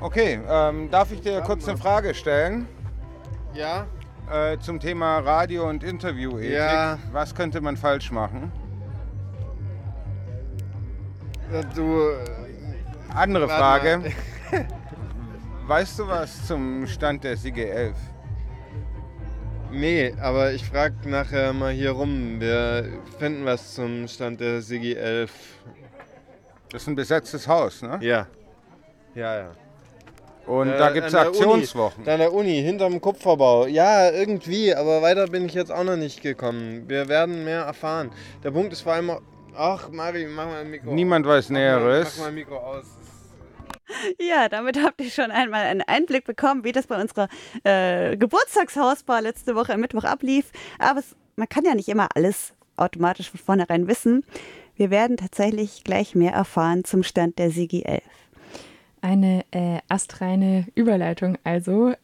Okay, darf ich dir kurz eine Frage stellen? Ja? Zum Thema Radio- und Interviewethik. Ja. Was könnte man falsch machen? Andere Frage. Weißt du was zum Stand der SIGI 11? Nee, aber ich frage nachher mal hier rum. Wir finden was zum Stand der SIGI 11. Das ist ein besetztes Haus, ne? Ja. Ja. Und da gibt es Aktionswochen. An der Uni, hinterm Kupferbau. Ja, irgendwie, aber weiter bin ich jetzt auch noch nicht gekommen. Wir werden mehr erfahren. Der Punkt ist vor allem... Ach, Mari, mach mal ein Mikro Niemand weiß Näheres. Mach mal ein Mikro aus. Ja, damit habt ihr schon einmal einen Einblick bekommen, wie das bei unserer Geburtstagshausbar letzte Woche am Mittwoch ablief. Aber man kann ja nicht immer alles automatisch von vornherein wissen. Wir werden tatsächlich gleich mehr erfahren zum Stand der SIGI 11. Eine astreine Überleitung also.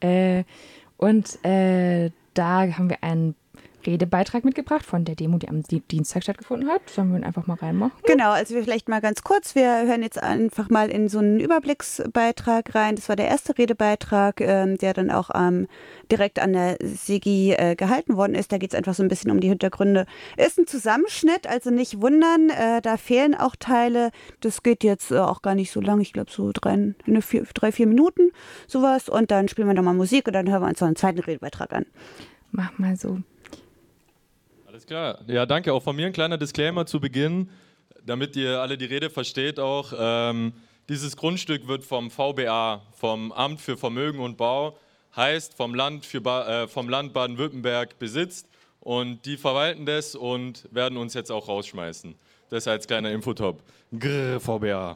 Da haben wir einen Redebeitrag mitgebracht von der Demo, die am Dienstag stattgefunden hat. Sollen wir ihn einfach mal reinmachen? Genau, also wir vielleicht mal ganz kurz. Wir hören jetzt einfach mal in so einen Überblicksbeitrag rein. Das war der erste Redebeitrag, der dann auch direkt an der SIGI gehalten worden ist. Da geht es einfach so ein bisschen um die Hintergründe. Ist ein Zusammenschnitt, also nicht wundern. Da fehlen auch Teile. Das geht jetzt auch gar nicht so lang. Ich glaube so 3-4 Minuten sowas. Und dann spielen wir nochmal Musik und dann hören wir uns noch einen zweiten Redebeitrag an. Mach mal so. Alles klar. Ja, danke. Auch von mir ein kleiner Disclaimer zu Beginn, damit ihr alle die Rede versteht auch. Dieses Grundstück wird vom VBA, vom Amt für Vermögen und Bau, heißt vom Land Baden-Württemberg besitzt und die verwalten das und werden uns jetzt auch rausschmeißen. Das als kleiner Infotop. Grrr, VBA.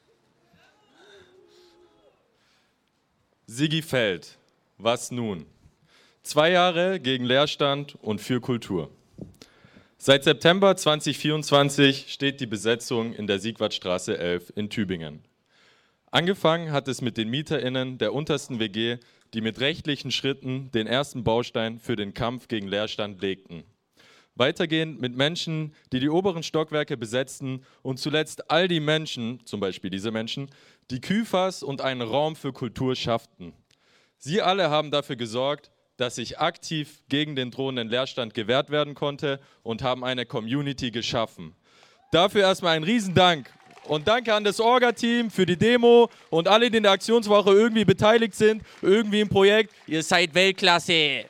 SIGI fällt. Was nun? 2 Jahre gegen Leerstand und für Kultur. Seit September 2024 steht die Besetzung in der Siegwartstraße 11 in Tübingen. Angefangen hat es mit den MieterInnen der untersten WG, die mit rechtlichen Schritten den ersten Baustein für den Kampf gegen Leerstand legten. Weitergehend mit Menschen, die die oberen Stockwerke besetzten und zuletzt all die Menschen, zum Beispiel diese Menschen, die Küfers und einen Raum für Kultur schafften. Sie alle haben dafür gesorgt, dass sich aktiv gegen den drohenden Leerstand gewehrt werden konnte und haben eine Community geschaffen. Dafür erstmal ein Riesendank und danke an das Orga-Team für die Demo und alle, die in der Aktionswoche irgendwie beteiligt sind, irgendwie im Projekt. Ihr seid Weltklasse!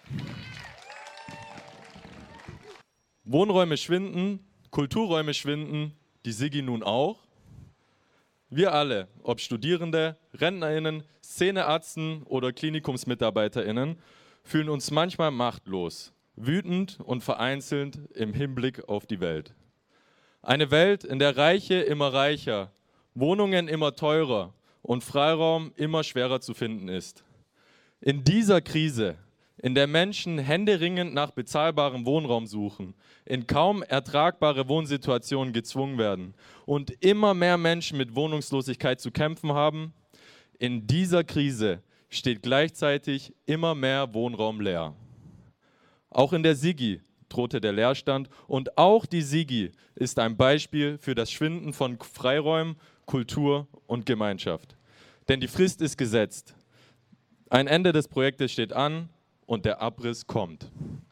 Wohnräume schwinden, Kulturräume schwinden, die SIGI nun auch. Wir alle, ob Studierende, RentnerInnen, Szeneärzten oder KlinikumsmitarbeiterInnen, fühlen uns manchmal machtlos, wütend und vereinzelt im Hinblick auf die Welt. Eine Welt, in der Reiche immer reicher, Wohnungen immer teurer und Freiraum immer schwerer zu finden ist. In dieser Krise, in der Menschen händeringend nach bezahlbarem Wohnraum suchen, in kaum ertragbare Wohnsituationen gezwungen werden und immer mehr Menschen mit Wohnungslosigkeit zu kämpfen haben, in dieser Krise steht gleichzeitig immer mehr Wohnraum leer. Auch in der SIGI drohte der Leerstand und auch die SIGI ist ein Beispiel für das Schwinden von Freiräumen, Kultur und Gemeinschaft. Denn die Frist ist gesetzt. Ein Ende des Projektes steht an und der Abriss kommt.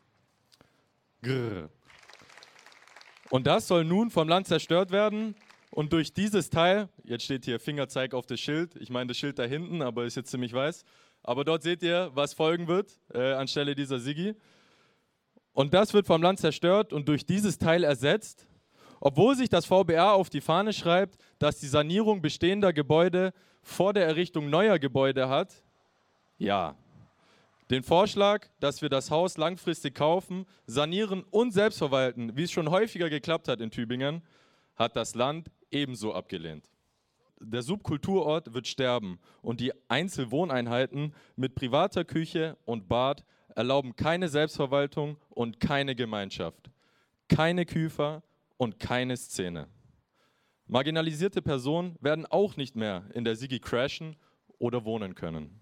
Grrr. Und das soll nun vom Land zerstört werden. Und durch dieses Teil, jetzt steht hier Fingerzeig auf das Schild, ich meine das Schild da hinten, aber ist jetzt ziemlich weiß, aber dort seht ihr, was folgen wird anstelle dieser SIGI. Und das wird vom Land zerstört und durch dieses Teil ersetzt, obwohl sich das VBA auf die Fahne schreibt, dass die Sanierung bestehender Gebäude vor der Errichtung neuer Gebäude hat. Ja, den Vorschlag, dass wir das Haus langfristig kaufen, sanieren und selbst verwalten, wie es schon häufiger geklappt hat in Tübingen, hat das Land ebenso abgelehnt. Der Subkulturort wird sterben und die Einzelwohneinheiten mit privater Küche und Bad erlauben keine Selbstverwaltung und keine Gemeinschaft, keine Küfer und keine Szene. Marginalisierte Personen werden auch nicht mehr in der SIGI crashen oder wohnen können.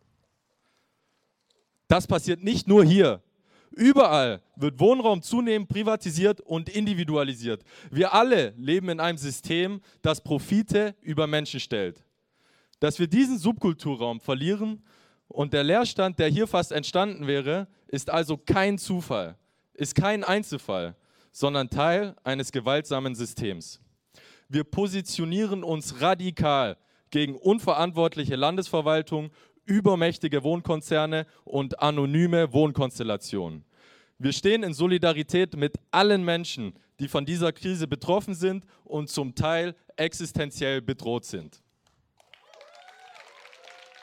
Das passiert nicht nur hier. Überall wird Wohnraum zunehmend privatisiert und individualisiert. Wir alle leben in einem System, das Profite über Menschen stellt. Dass wir diesen Subkulturraum verlieren und der Leerstand, der hier fast entstanden wäre, ist also kein Zufall, ist kein Einzelfall, sondern Teil eines gewaltsamen Systems. Wir positionieren uns radikal gegen unverantwortliche Landesverwaltung, übermächtige Wohnkonzerne und anonyme Wohnkonstellationen. Wir stehen in Solidarität mit allen Menschen, die von dieser Krise betroffen sind und zum Teil existenziell bedroht sind.